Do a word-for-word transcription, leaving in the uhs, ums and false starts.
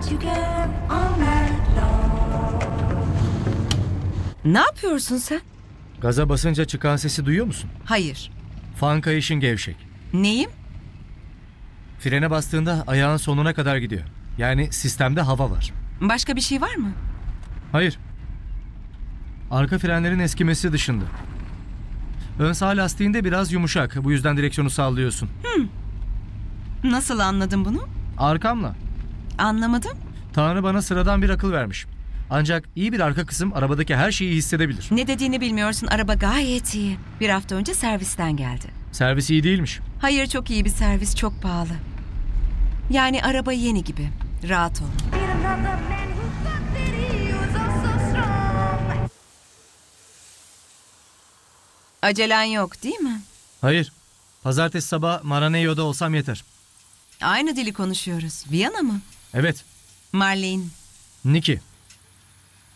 you care all night long. Ne yapıyorsun sen? Gaza basınca çıkan sesi duyuyor musun? Hayır. Fan kayışın gevşek. Neyim? Frene bastığında ayağın sonuna kadar gidiyor. Yani sistemde hava var. Başka bir şey var mı? Hayır. Arka frenlerin eskimesi dışında. Ön sağ lastiğinde biraz yumuşak. Bu yüzden direksiyonu sallıyorsun. Nasıl anladın bunu? Arkamla. Anlamadım. Tanrı bana sıradan bir akıl vermiş. Ancak iyi bir arka kısım arabadaki her şeyi hissedebilir. Ne dediğini bilmiyorsun. Araba gayet iyi. Bir hafta önce servisten geldi. Servis iyi değilmiş. Hayır, çok iyi bir servis, çok pahalı. Yani araba yeni gibi. Rahat ol. Meet another man who thought that he was also strong. Acelen yok değil mi? Hayır. Pazartesi sabah Maranello'da olsam yeter. Aynı dili konuşuyoruz. Viyana mı? Evet. Marlene. Nikki.